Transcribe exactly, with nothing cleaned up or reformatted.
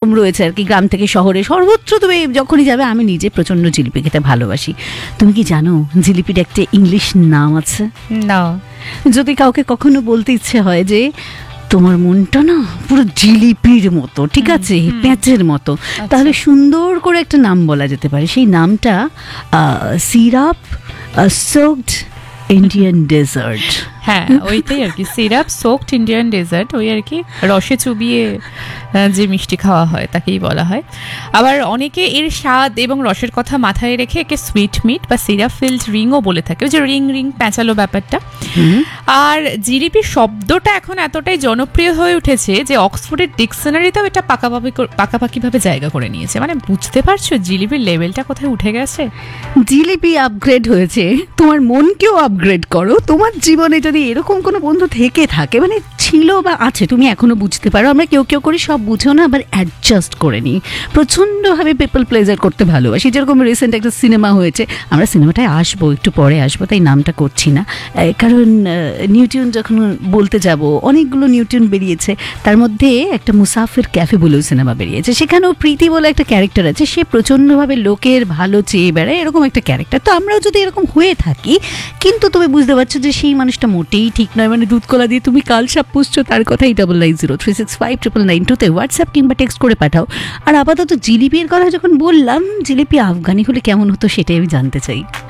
যেরকম রয়েছে আর কি, গ্রাম থেকে শহরে সর্বত্র তুমি যখনই যাবে, আমি নিজে প্রচণ্ড জিলিপি খেতে ভালোবাসি। তুমি কি জানো জিলিপির একটা ইংলিশ নাম আছে? না। যদি কাউকে কখনো বলতে ইচ্ছে হয় যে তোমার মনটা না পুরো জিলিপির মতো, ঠিক আছে, প্যাঁচের মতো, তাহলে সুন্দর করে একটা নাম বলা যেতে পারে। সেই নামটা সিরাপ সোকড ইন্ডিয়ান ডেজার্ট। হ্যাঁ, ওইটাই আর কি, সিরাপ সোকড ইন্ডিয়ান ডেজার্ট। ওই আর কি রসে চুবিয়ে যে মিষ্টি খাওয়া হয় তাকেই বলা হয়। আবার অনেকে এর স্বাদ এবং রসের কথা মাথায় রেখে একে সুইট মিট বা সিরাপ ফিল্ড রিংও বলে থাকে, ওই যে রিং রিং প্যাঁচালো ব্যাপারটা। আর জিলিপি শব্দটা এখন এতটাই জনপ্রিয় হয়ে উঠেছে যে অক্সফোর্ডের ডিকশনারিতেও এটা পাকাপাকি পাকাপাকিভাবে জায়গা করে নিয়েছে। মানে বুঝতে পারছো জিলিপির লেভেলটা কোথায় উঠে গেছে। জিলিপি আপগ্রেড হয়েছে, তোমার মনকেও আপগ্রেড করো। তোমার জীবনে যদি এরকম কোনো বন্ধু থেকে থাকে, মানে ছিল বা আছে, তুমি এখনো বুঝতে পারো, আমরা কেউ কেউ করি সব বুঝো না, আবার অ্যাডজাস্ট করে নিই, প্রচণ্ডভাবে পিপল প্লেজার করতে ভালোবাসি। যেরকম রিসেন্ট একটা সিনেমা হয়েছে, আমরা সিনেমাটায় আসবো, একটু পরে আসবো, তাই নামটা করছি না, কারণ নিউটিউন যখন বলতে যাব, অনেকগুলো নিউটিউন বেরিয়েছে, তার মধ্যে একটা মুসাফির ক্যাফে বলেও সিনেমা বেরিয়েছে, সেখানেও প্রীতি বলে একটা ক্যারেক্টার আছে, সে প্রচণ্ডভাবে লোকের ভালো চেয়ে বেড়ায়, এরকম একটা ক্যারেক্টার। তো আমরাও যদি এরকম হয়ে থাকি, কিন্তু তুমি বুঝতে পারছো যে সেই মানুষটা মোটেই ঠিক নয়, মানে দুধ কলা দিয়ে তুমি কাল সাপ পুষছো, তার কথাই double nine zero three six five triple nine টুতে হোয়াটসঅ্যাপ কিংবা টেক্সট করে পাঠাও। আর আপাতত জিলিপির কথা যখন বললাম, জিলিপি আফগানি হলে কেমন হতো সেটাই আমি জানতে চাই।